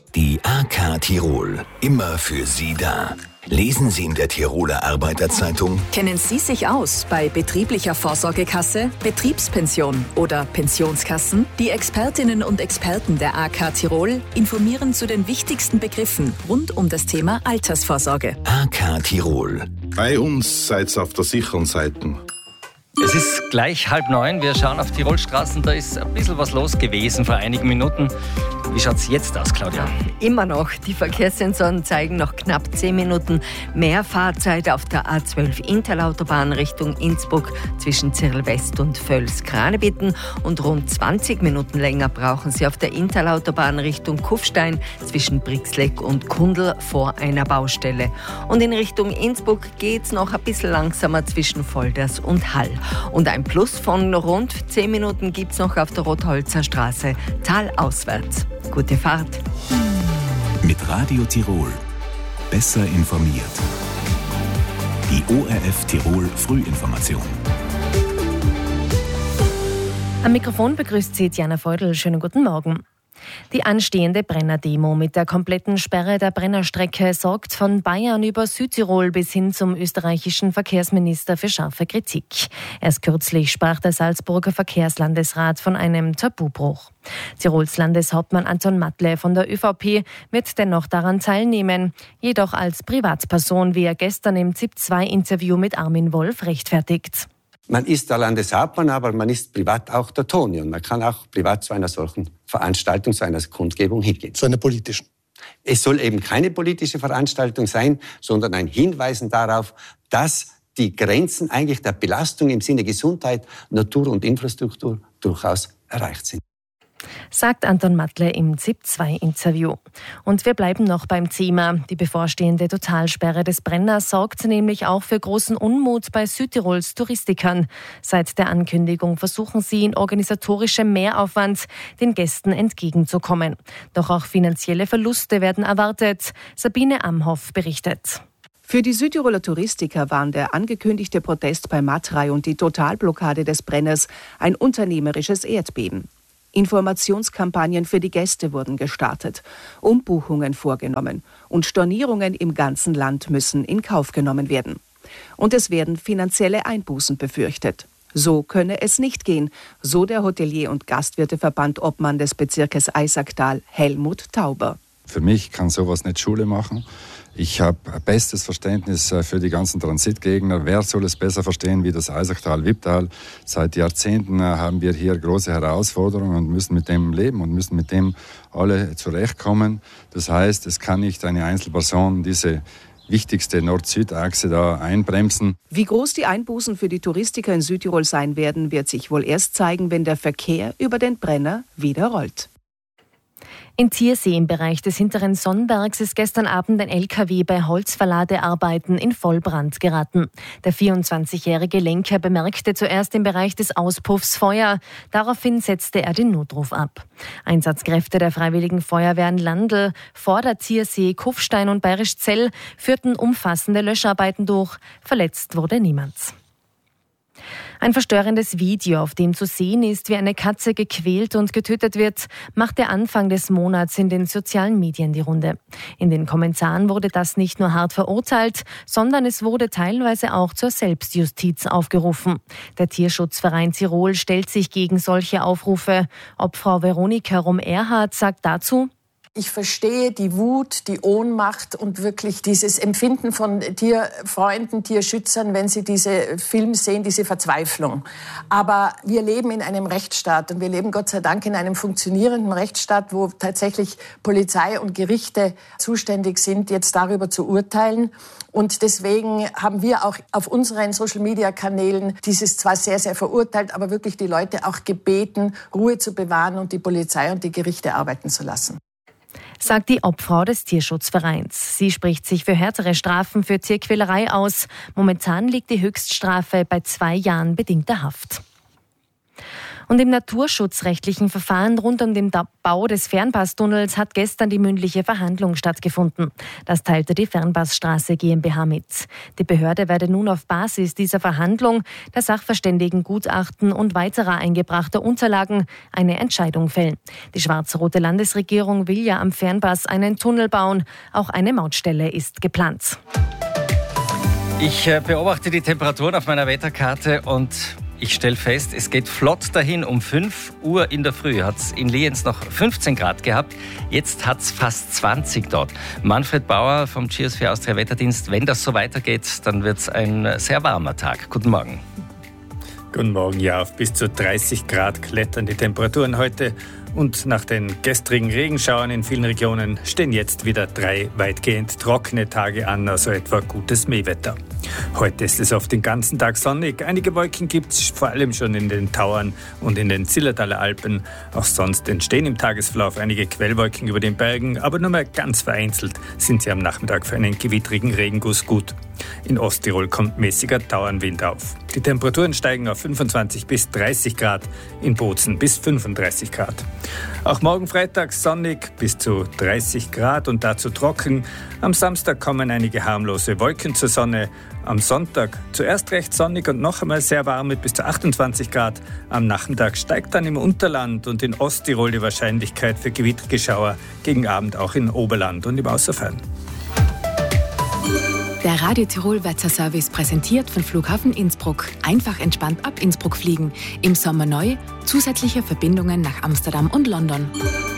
Die AK Tirol, immer für Sie da. Lesen Sie in der Tiroler Arbeiterzeitung: Kennen Sie sich aus bei betrieblicher Vorsorgekasse, Betriebspension oder Pensionskassen? Die Expertinnen und Experten der AK Tirol informieren zu den wichtigsten Begriffen rund um das Thema Altersvorsorge. AK Tirol. Bei uns seid ihr auf der sicheren Seite. Es ist gleich 8:30. Wir schauen auf Tirolstraßen. Da ist ein bisschen was los gewesen vor einigen Minuten. Wie schaut es jetzt aus, Claudia? Immer noch. Die Verkehrssensoren zeigen noch knapp 10 Minuten mehr Fahrzeit auf der A12 Interlautobahn Richtung Innsbruck zwischen Zirl West und Völs-Kranebitten. Und rund 20 Minuten länger brauchen Sie auf der Interlautobahn Richtung Kufstein zwischen Brixleck und Kundl vor einer Baustelle. Und in Richtung Innsbruck geht es noch ein bisschen langsamer zwischen Volders und Hall. Und ein Plus von rund 10 Minuten gibt es noch auf der Rotholzer Straße talauswärts. Gute Fahrt. Mit Radio Tirol. Besser informiert. Die ORF Tirol Frühinformation. Am Mikrofon begrüßt Sie Diana Feudel. Schönen guten Morgen. Die anstehende Brenner-Demo mit der kompletten Sperre der Brennerstrecke sorgt von Bayern über Südtirol bis hin zum österreichischen Verkehrsminister für scharfe Kritik. Erst kürzlich sprach der Salzburger Verkehrslandesrat von einem Tabubruch. Tirols Landeshauptmann Anton Matle von der ÖVP wird dennoch daran teilnehmen, jedoch als Privatperson, wie er gestern im ZIP-2-Interview mit Armin Wolf rechtfertigt. Man ist der Landeshauptmann, aber man ist privat auch der Toni. Und man kann auch privat zu einer solchen Veranstaltung, zu einer Kundgebung hingehen. Zu einer politischen? Es soll eben keine politische Veranstaltung sein, sondern ein Hinweisen darauf, dass die Grenzen eigentlich der Belastung im Sinne Gesundheit, Natur und Infrastruktur durchaus erreicht sind. Sagt Anton Matle im ZIP-2-Interview. Und wir bleiben noch beim Thema. Die bevorstehende Totalsperre des Brenners sorgt nämlich auch für großen Unmut bei Südtirols Touristikern. Seit der Ankündigung versuchen sie in organisatorischem Mehraufwand den Gästen entgegenzukommen. Doch auch finanzielle Verluste werden erwartet. Sabine Amhoff berichtet. Für die Südtiroler Touristiker waren der angekündigte Protest bei Matrei und die Totalblockade des Brenners ein unternehmerisches Erdbeben. Informationskampagnen für die Gäste wurden gestartet, Umbuchungen vorgenommen und Stornierungen im ganzen Land müssen in Kauf genommen werden. Und es werden finanzielle Einbußen befürchtet. So könne es nicht gehen, so der Hotelier- und Gastwirteverband Obmann des Bezirkes Eisacktal, Helmut Tauber. Für mich kann sowas nicht Schule machen. Ich habe bestes Verständnis für die ganzen Transitgegner. Wer soll es besser verstehen wie das Eisacktal-Wipptal? Seit Jahrzehnten haben wir hier große Herausforderungen und müssen mit dem leben und müssen mit dem alle zurechtkommen. Das heißt, es kann nicht eine Einzelperson diese wichtigste Nord-Süd-Achse da einbremsen. Wie groß die Einbußen für die Touristiker in Südtirol sein werden, wird sich wohl erst zeigen, wenn der Verkehr über den Brenner wieder rollt. In Thiersee im Bereich des hinteren Sonnbergs ist gestern Abend ein LKW bei Holzverladearbeiten in Vollbrand geraten. Der 24-jährige Lenker bemerkte zuerst im Bereich des Auspuffs Feuer. Daraufhin setzte er den Notruf ab. Einsatzkräfte der Freiwilligen Feuerwehren Landl, Vorder Thiersee, Kufstein und Bayerischzell führten umfassende Löscharbeiten durch. Verletzt wurde niemand. Ein verstörendes Video, auf dem zu sehen ist, wie eine Katze gequält und getötet wird, machte Anfang des Monats in den sozialen Medien die Runde. In den Kommentaren wurde das nicht nur hart verurteilt, sondern es wurde teilweise auch zur Selbstjustiz aufgerufen. Der Tierschutzverein Tirol stellt sich gegen solche Aufrufe. Obfrau Veronika Rom-Erhardt sagt dazu: Ich verstehe die Wut, die Ohnmacht und wirklich dieses Empfinden von Tierfreunden, Tierschützern, wenn sie diese Filme sehen, diese Verzweiflung. Aber wir leben in einem Rechtsstaat und wir leben Gott sei Dank in einem funktionierenden Rechtsstaat, wo tatsächlich Polizei und Gerichte zuständig sind, jetzt darüber zu urteilen. Und deswegen haben wir auch auf unseren Social-Media-Kanälen dieses zwar sehr, sehr verurteilt, aber wirklich die Leute auch gebeten, Ruhe zu bewahren und die Polizei und die Gerichte arbeiten zu lassen. Sagt die Obfrau des Tierschutzvereins. Sie spricht sich für härtere Strafen für Tierquälerei aus. Momentan liegt die Höchststrafe bei 2 Jahren bedingter Haft. Und im naturschutzrechtlichen Verfahren rund um den Bau des Fernpasstunnels hat gestern die mündliche Verhandlung stattgefunden. Das teilte die Fernpassstraße GmbH mit. Die Behörde werde nun auf Basis dieser Verhandlung, der Sachverständigengutachten und weiterer eingebrachter Unterlagen eine Entscheidung fällen. Die schwarz-rote Landesregierung will ja am Fernpass einen Tunnel bauen. Auch eine Mautstelle ist geplant. Ich beobachte die Temperaturen auf meiner Wetterkarte und ich stelle fest, es geht flott dahin. Um 5 Uhr in der Früh hat es in Lienz noch 15 Grad gehabt. Jetzt hat es fast 20 dort. Manfred Bauer vom Geosphere Austria Wetterdienst. Wenn das so weitergeht, dann wird es ein sehr warmer Tag. Guten Morgen. Guten Morgen. Ja, auf bis zu 30 Grad klettern die Temperaturen heute. Und nach den gestrigen Regenschauern in vielen Regionen stehen jetzt wieder 3 weitgehend trockene Tage an, also etwa gutes Mähwetter. Heute ist es oft den ganzen Tag sonnig. Einige Wolken gibt es vor allem schon in den Tauern und in den Zillertaler Alpen. Auch sonst entstehen im Tagesverlauf einige Quellwolken über den Bergen, aber nur mehr ganz vereinzelt sind sie am Nachmittag für einen gewittrigen Regenguss gut. In Osttirol kommt mäßiger Tauernwind auf. Die Temperaturen steigen auf 25 bis 30 Grad, in Bozen bis 35 Grad. Auch morgen Freitag sonnig bis zu 30 Grad und dazu trocken. Am Samstag kommen einige harmlose Wolken zur Sonne. Am Sonntag zuerst recht sonnig und noch einmal sehr warm mit bis zu 28 Grad. Am Nachmittag steigt dann im Unterland und in Osttirol die Wahrscheinlichkeit für gewittrige Schauer, gegen Abend auch in Oberland und im Außerfern. Der Radio Tirol Wetterservice präsentiert von Flughafen Innsbruck. Einfach entspannt ab Innsbruck fliegen. Im Sommer neu, zusätzliche Verbindungen nach Amsterdam und London.